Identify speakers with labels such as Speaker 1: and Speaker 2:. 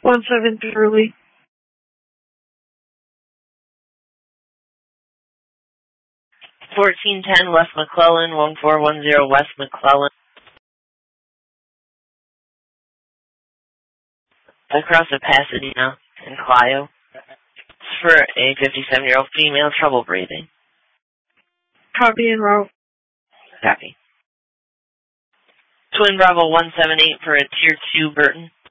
Speaker 1: 17 Turley.
Speaker 2: 1410 West McClellan, 1410 West McClellan. Across the Pasadena and Clio. It's for a 57-year-old female, trouble breathing.
Speaker 1: Copy en route.
Speaker 2: Copy. Twin Bravo 178 for a Tier 2 Burton.